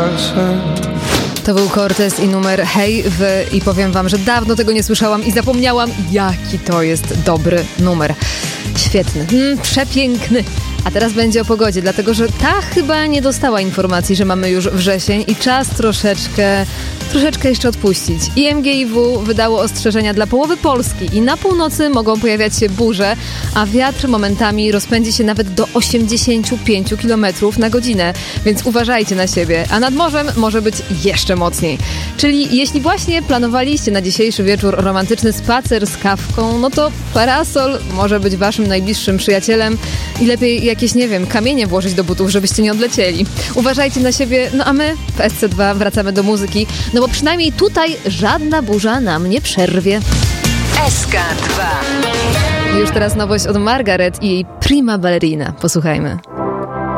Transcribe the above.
To był Cortez i numer Hej Wy i powiem wam, że dawno tego nie słyszałam i zapomniałam, jaki to jest dobry numer. Świetny, przepiękny. A teraz będzie o pogodzie, dlatego że ta chyba nie dostała informacji, że mamy już wrzesień i czas troszeczkę jeszcze odpuścić. IMGiW wydało ostrzeżenia dla połowy Polski i na północy mogą pojawiać się burze, a wiatr momentami rozpędzi się nawet do 85 km na godzinę, więc uważajcie na siebie, a nad morzem może być jeszcze mocniej. Czyli jeśli właśnie planowaliście na dzisiejszy wieczór romantyczny spacer z kawką, no to parasol może być waszym najbliższym przyjacielem i lepiej jakieś, nie wiem, kamienie włożyć do butów, żebyście nie odlecieli. Uważajcie na siebie, no a my w SC2 wracamy do muzyki, no bo przynajmniej tutaj żadna burza nam nie przerwie. SK2. Już teraz nowość od Margaret i jej Prima Ballerina. Posłuchajmy.